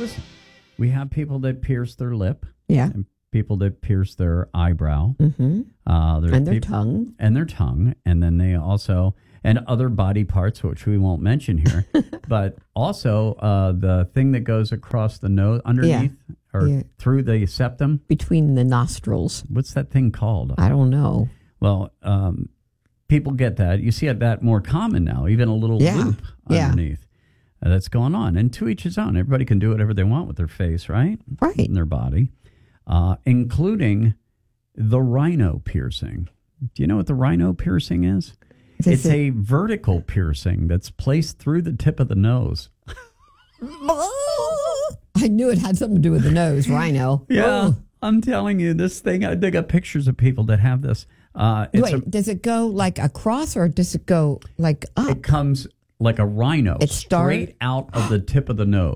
listen, we have people that pierce their lip. Yeah. And people that pierce their eyebrow. Mm-hmm. And their tongue. And their tongue. And then they also, and other body parts, which we won't mention here, but also the thing that goes across the nose, underneath, or through the septum. Between the nostrils. What's that thing called? I don't know. Well, people get that. You see that more common now, even a little loop underneath. That's going on. And to each his own. Everybody can do whatever they want with their face, right? Right. In their body, including the rhino piercing. Do you know what the rhino piercing is? It's a vertical piercing that's placed through the tip of the nose. I knew it had something to do with the nose, rhino. Yeah, I'm telling you, this thing, they got pictures of people that have this. Wait, does it go like across or does it go like up? It comes like a rhino straight out of the tip of the nose.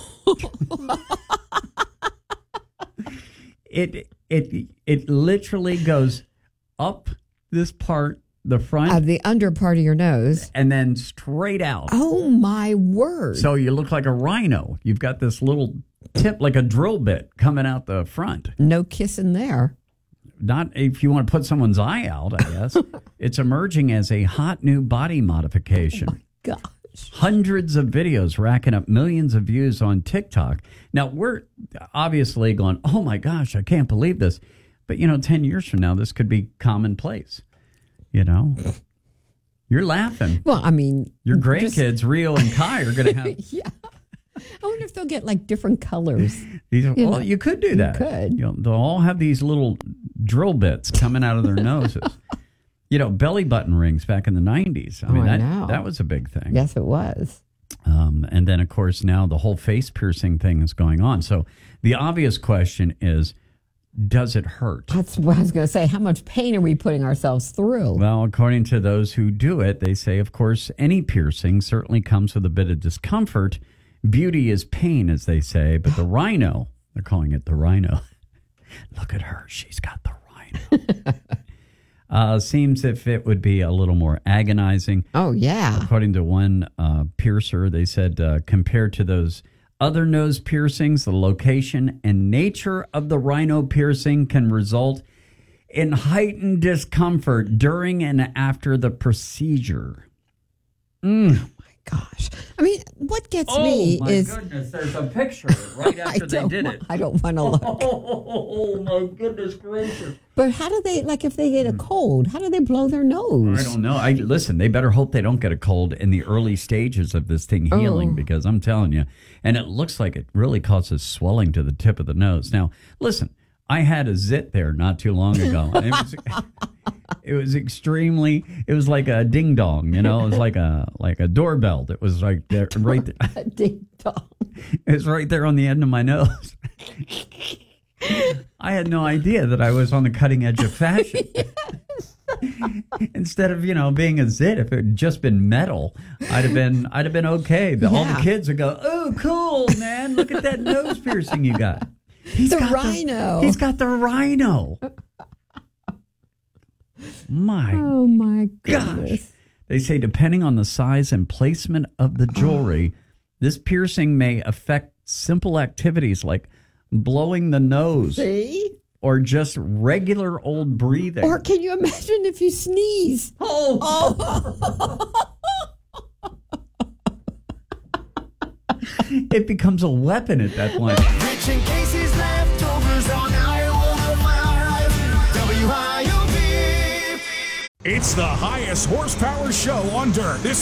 It literally goes up this part, the front. Of the under part of your nose. And then straight out. Oh, my word. So you look like a rhino. You've got this little tip like a drill bit coming out the front. No kissing there. Not if you want to put someone's eye out, I guess. It's emerging as a hot new body modification. Oh, my gosh. Hundreds of videos racking up millions of views on TikTok. Now, we're obviously going, oh, my gosh, I can't believe this. But, 10 years from now, this could be commonplace. You're laughing. Well, I mean. Your grandkids, Rio and Kai, are going to have. Yeah. I wonder if they'll get like different colors. You could do that. You could. They'll all have these little drill bits coming out of their noses. Belly button rings back in the 90s. I mean, that was a big thing. Yes, it was. And then, of course, now the whole face piercing thing is going on. So the obvious question is, does it hurt? That's what I was going to say. How much pain are we putting ourselves through? Well, according to those who do it, they say, of course, any piercing certainly comes with a bit of discomfort. Beauty is pain, as they say. But the rhino, they're calling it the rhino. Look at her. She's got the rhino. Seems if it would be a little more agonizing. Oh, yeah. According to one piercer, they said compared to those other nose piercings, the location and nature of the rhino piercing can result in heightened discomfort during and after the procedure. Gosh. I mean, what gets me is... Oh, my goodness, there's a picture right after they did it. I don't want to look. Oh, my goodness gracious. But how do they, like if they get a cold, how do they blow their nose? I don't know. Listen, they better hope they don't get a cold in the early stages of this thing healing because I'm telling you, and it looks like it really causes swelling to the tip of the nose. Now, listen, I had a zit there not too long ago. And it was extremely. It was like a ding dong, It was like a doorbell. It was like there, right there. A ding dong. It was right there on the end of my nose. I had no idea that I was on the cutting edge of fashion. Yes. Instead of being a zit, if it had just been metal, I'd have been okay. All the kids would go, "Oh, cool, man! Look at that nose piercing you got." He's got the rhino. He's got the rhino. Oh, my goodness. Gosh. They say depending on the size and placement of the jewelry, this piercing may affect simple activities like blowing the nose. See? Or just regular old breathing. Or can you imagine if you sneeze? It becomes a weapon at that point. Rich and Casey's leftovers on Iowa 5 WIOB. It's the highest horsepower show on dirt. This